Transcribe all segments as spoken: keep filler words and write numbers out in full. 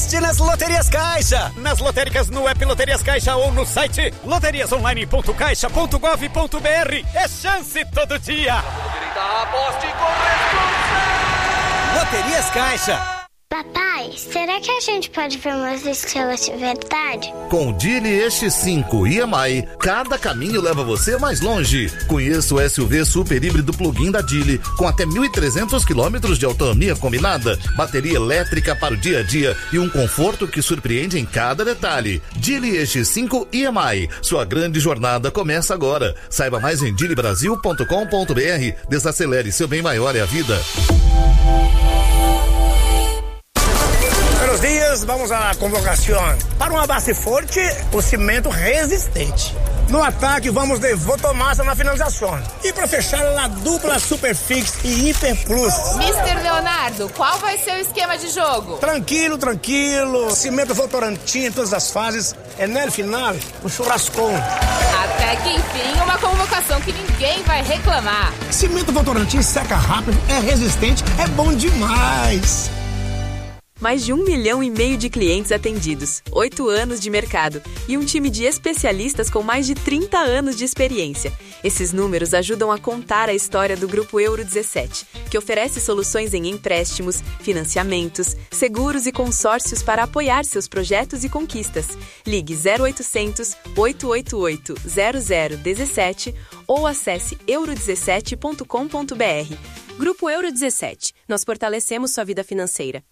aposte nas Loterias Caixa. Nas lotéricas, no app Loterias Caixa ou no site loterias online ponto caixa ponto gov ponto br. É chance todo dia. Aposte com Loterias Caixa. Papai, será que a gente pode ver umas estrelas de verdade? Com o Geely E X cinco e M I, cada caminho leva você mais longe. Conheça o S U V super híbrido plug-in da Geely, com até mil e trezentos quilômetros de autonomia combinada, bateria elétrica para o dia a dia e um conforto que surpreende em cada detalhe. Geely E X cinco e M I, sua grande jornada começa agora. Saiba mais em geely brasil ponto com ponto br. Desacelere, seu bem maior é a vida. Buenos dias, vamos à convocação. Para uma base forte, o cimento resistente. No ataque, vamos de Votomassa na finalização. E para fechar, a dupla Superfix e Hiper Plus. mister Leonardo, qual vai ser o esquema de jogo? Tranquilo, tranquilo. Cimento Votorantim em todas as fases. É no final, um churrascão. Até que enfim, uma convocação que ninguém vai reclamar. Cimento Votorantim seca rápido, é resistente, é bom demais. Mais de um milhão e meio de clientes atendidos, oito anos de mercado e um time de especialistas com mais de trinta anos de experiência. Esses números ajudam a contar a história do Grupo Euro dezessete, que oferece soluções em empréstimos, financiamentos, seguros e consórcios para apoiar seus projetos e conquistas. Ligue zero oitocentos, oito oito oito, zero zero um sete ou acesse euro dezessete ponto com ponto br. Grupo Euro dezessete. Nós fortalecemos sua vida financeira.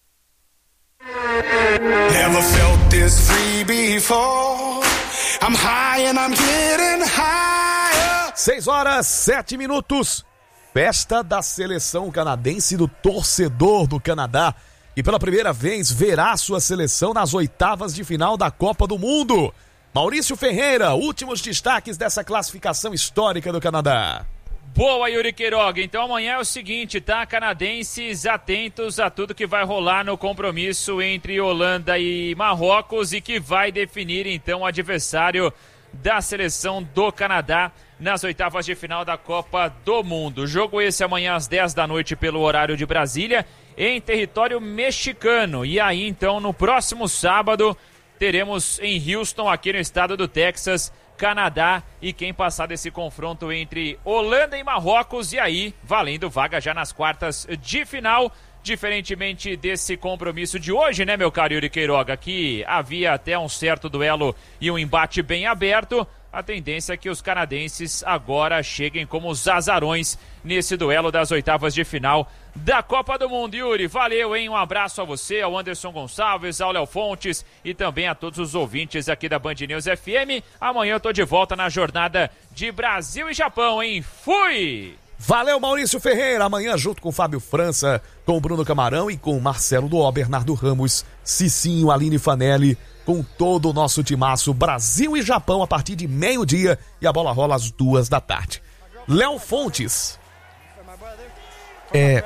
Never felt this free before. I'm high and I'm getting higher. Seis horas, sete minutos. Festa da seleção canadense do torcedor do Canadá. E pela primeira vez verá sua seleção nas oitavas de final da Copa do Mundo. Maurício Ferreira, últimos destaques dessa classificação histórica do Canadá. Boa, Yuri Queiroga. Então amanhã é o seguinte, tá? Canadenses atentos a tudo que vai rolar no compromisso entre Holanda e Marrocos e que vai definir então o adversário da seleção do Canadá nas oitavas de final da Copa do Mundo. Jogo esse amanhã às dez da noite pelo horário de Brasília, em território mexicano. E aí então no próximo sábado teremos em Houston, aqui no estado do Texas, Canadá e quem passar desse confronto entre Holanda e Marrocos, e aí valendo vaga já nas quartas de final. Diferentemente desse compromisso de hoje, né, meu caro Yuri Queiroga, que havia até um certo duelo e um embate bem aberto, a tendência é que os canadenses agora cheguem como os azarões nesse duelo das oitavas de final da Copa do Mundo. Yuri, valeu, hein? Um abraço a você, ao Anderson Gonçalves, ao Léo Fontes e também a todos os ouvintes aqui da Band News F M. Amanhã eu tô de volta na jornada de Brasil e Japão, hein? Fui! Valeu, Maurício Ferreira. Amanhã, junto com o Fábio França, com o Bruno Camarão e com o Marcelo Doó, Bernardo Ramos, Cicinho, Aline Fanelli, com todo o nosso timaço Brasil e Japão a partir de meio-dia e a bola rola às duas da tarde. Léo Fontes. É...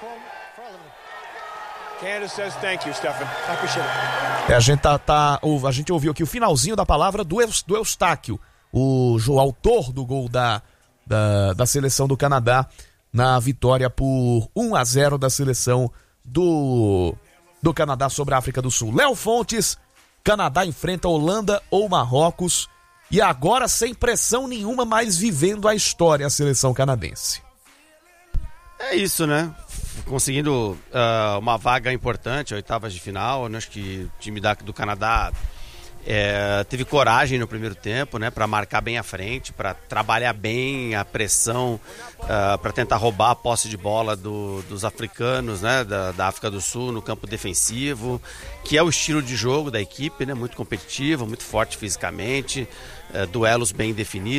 é a gente tá, tá a gente ouviu aqui o finalzinho da palavra do, do Eustáquio, o, o autor do gol da Da, da seleção do Canadá na vitória por um a zero da seleção do, do Canadá sobre a África do Sul. Léo Fontes, Canadá enfrenta Holanda ou Marrocos e agora sem pressão nenhuma, mas vivendo a história a seleção canadense. É isso, né? Conseguindo uh, uma vaga importante, oitavas de final, né? Acho que o time da, do Canadá É, teve coragem no primeiro tempo, né, para marcar bem à frente, para trabalhar bem a pressão, uh, para tentar roubar a posse de bola do, dos africanos, né, da, da África do Sul no campo defensivo, que é o estilo de jogo da equipe, né, muito competitivo, muito forte fisicamente, uh, duelos bem definidos.